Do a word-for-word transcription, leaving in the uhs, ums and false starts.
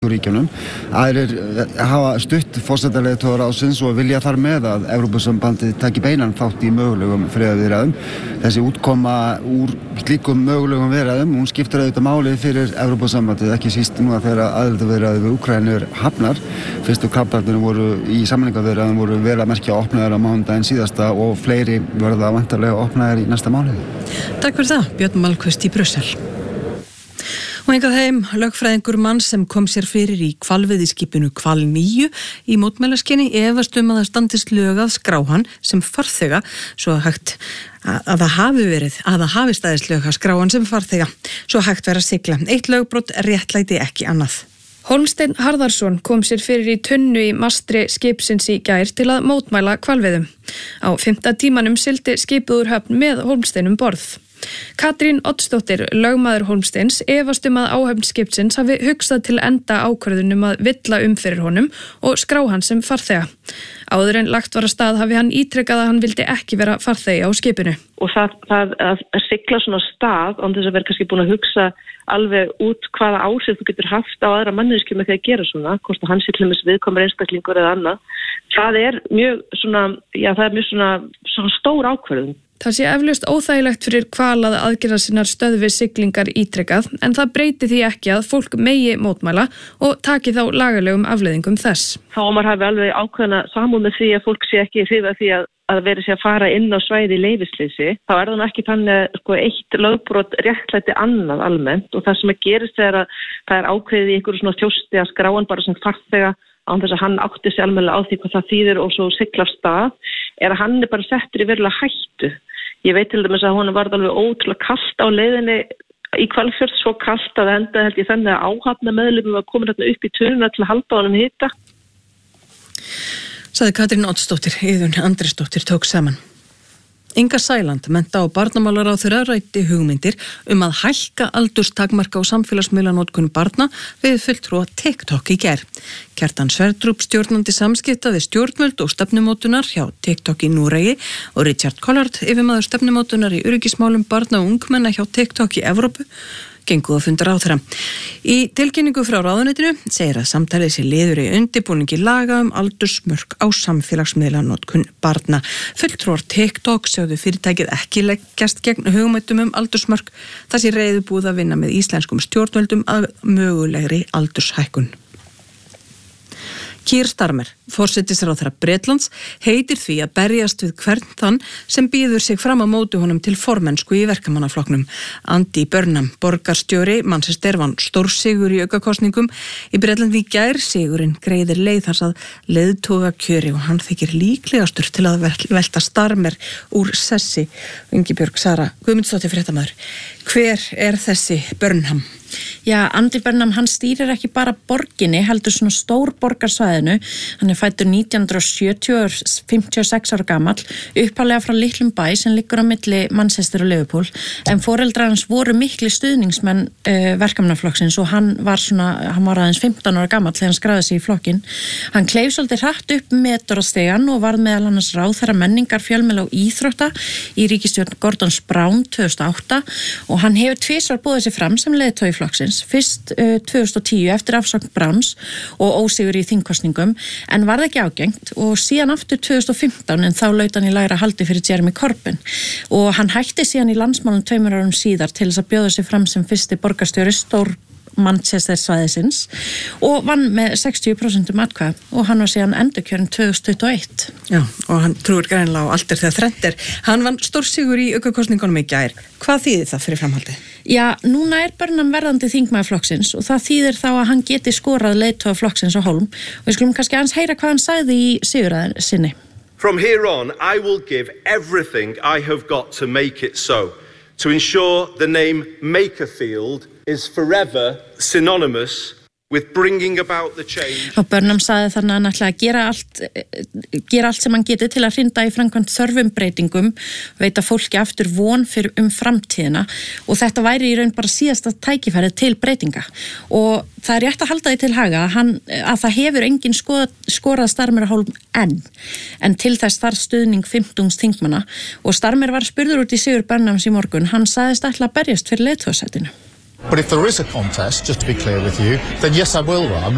ríkjunum. Aðrir hafa stutt forsetaleiðtoga ráðsins og vilja þar með að Evrópusambandið taki beinan þátt í mögulegum friðarviðræðum. Þessi útkoma úr slíkum mögulegum viðræðum, hún skiptir auðvitað máli fyrir Evrópusambandið, ekki síst nú að þeirra aðildarviðræður við Úkraínu er hafnar. Fyrstu kaflarnir voru í samningaviðræðum voru vel að merkja opnaðar á mánudaginn síðasta og fleiri verða væntanlega opnaðar í næsta mánuði. Takk fyrir það, Björn Malmquist í Brussel. Og hingað heim lögfræðingur mann sem kom sér fyrir í hvalveiðiskipinu Hval níu í mótmælaskyni efast um að það standist lög að skrá hann sem farþega svo hægt að það hafi verið, að það hafi staðist lög að skrá hann sem farþega svo hægt verið að sigla. Eitt lögbrot réttlæti ekki annað. Hólmsteinn Harðarson kom sér fyrir í tunnu í mastri skipsins í gær til að mótmæla hvalveiðum. Á fimmta tímanum sigldi skipið úr höfn með Hólmsteinn um borð. Katrín Oddsdóttir, lögmaður Hólmsteins, efast um að áhöfn skipsins hafi hugsað til enda ákvörðunum að villa um fyrir honum og skrá hann sem farþega. Áður en lagt var að stað hafi hann ítrekað að hann vildi ekki vera farþegi á skipinu. Og það, það að sigla svona stað án þess að vera kannski búin að hugsa alveg út hvaða áhrif þú getur haft á aðra manneskju með því að gera svona, hvort að hann sé til dæmis viðkomur einstaklingur eða annað. Það er mjög svona, já það er mjög svona, svona stór ákvörðun. Það sé eflaust óþægilegt fyrir hval að aðgerða sinnar stöðvi siglingar ítrekað en það breyti því ekki að fólk megi mótmæla og taki þá lagalegum afleiðingum þess. Þá maður hafi alveg ákveðna samúð með því að fólk sé ekki hrifað því að, að veri sér að fara inn á svæði í leyfisleysi. Þá er það ekki þannig sko, eitt lögbrot réttlæti annað almennt og það sem að gerist er að það er ákveðið í einhverju svona þjósti að skrá hann bara sem farþega án þess að hann átti sig almennilega á því hvað það þýðir og svo sigla af stað, er að hann er bara settur í verulega hættu. Ég veit til dæmis að hún var alveg ótrúlega kalt á leiðinni í Hvalfjörð, svo kalt að enda held ég þannig að áhafna meðlimum var komin hérna upp í tununa til að halda honum hita. Sagði Katrín Oddsdóttir, Iðunn Andrésdóttir tók saman. Inga Sæland, mennta- og barnamálaráðherra ræddi hugmyndir um að hækka aldurstakmarka á samfélagsmiðlanotkun barna við fulltrúa TikTok í gær. Kjartan Sverdrup, stjórnandi samskipta við stjórnvöld og stefnumótunar hjá TikTok í Noregi og Richard Collard, yfirmaður stefnumótunar í öryggismálum barna og ungmenna hjá TikTok í Evrópu, gengu að funda ráðherra. Í tilkynningu frá ráðuneytinu segir að samtalið sé liður í undirbúningi laga um aldursmörk á samfélagsmiðlanotkun barna. Fulltrúar TikTok sögðu fyrirtækið ekki leggjast gegn hugmyndum um aldursmörk, það sé reiðubúið að vinna með íslenskum stjórnvöldum að mögulegri aldurshækkun. Keir Starmer, forsætisráðherra Bretlands, heitir því að berjast við hvern þann sem býður sig fram á móti honum til formennsku í verkamannaflokknum. Andy Burnham, borgarstjóri Manchester, vann stórsigur í aukakosningum í Bretlandi í gær. Sigurinn greiðir leið þar að leiðtoga kjöri og hann þykir líklegastur til að velta Starmer úr sessi. Ingibjörg Sara Guðmundsdóttir, fréttamaður. Hver er þessi Burnham? Já, Andy Burnham, hann stýrir ekki bara borginni, heldur svona stór borgarsvæðinu. Hann er fæddur nítján hundruð sjötíu og fimmtíu og sex ára gamall, upphaflega frá litlum bæ sem liggur á milli Manchester og Liverpool. En foreldrar hans voru mikli stuðningsmenn uh, verkamannaflokksins og hann var svona, hann var aðeins fimmtán ára gamall þegar hann skráði sig í flokkinn. Hann kleif svolítið hratt upp metorstegan og varð meðal annars ráðherra menningar, fjölmiðla og íþrótta í ríkisstjórn Gordons Brown tvö þúsund og átta og hann hefur tvisvar boðið sig fram sem leiðtogi flokksins, fyrst uh, tvö þúsund og tíu eftir afsögn Browns og ósigur í þingkosningum, en varð ekki ágengt og síðan aftur tvö þúsund og fimmtán en þá laut hann í lægra haldi fyrir Jeremy Corbyn og hann hætti síðan í landsmálum tveimur árum síðar til þess að bjóða sig fram sem fyrsti borgarstjóri stór Manchester svæðisins og vann með sextíu prósent atkvæða og hann var síðan endurkjörinn tvö þúsund tuttugu og eitt. Já, og hann trúir greinilega á allt er þegar þrennt er. Hann vann stórsigur í aukakosningunum í gær. Hvað þýðir það fyrir framhaldið? Já, núna er Burnham verðandi þingmaður flokksins og það þýðir þá að hann geti skorað leiðtoga flokksins á hólm og við skulum kannski aðeins heyra hvað hann sagði í sigurræðin sinni. From here on, I will give everything I have got to make it so, to ensure the name Makerfield is forever synonymous with bringing about the change. Og Burnham sagði þannig að hann ætlaði að gera allt, gera allt sem hann geti til að hrinda í framkvæmd þörfum breytingum, veita fólki aftur von fyrir um framtíðina og þetta væri í raun bara síðasta tækifærið til breytinga. Og það er rétt að halda því til haga að, hann, að það hefur engin skoð, skorað Starmer á hólm enn, en til þess þarf stuðning fimmtungs þingmanna og Starmer var spurður út í sigur Burnhams í morgun, hann sagðist ætla að berjast fyrir leiðtogasætinu. But if there is a contest, just to be clear with you, then yes, I will run.